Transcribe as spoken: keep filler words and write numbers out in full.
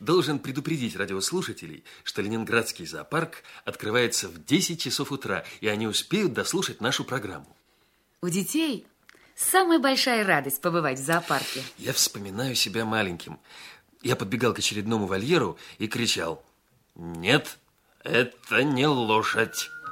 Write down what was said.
должен предупредить радиослушателей, что Ленинградский зоопарк открывается в десять часов утра, и они успеют дослушать нашу программу. У детей самая большая радость побывать в зоопарке. Я вспоминаю себя маленьким. Я подбегал к очередному вольеру и кричал: «Нет, это не лошадь».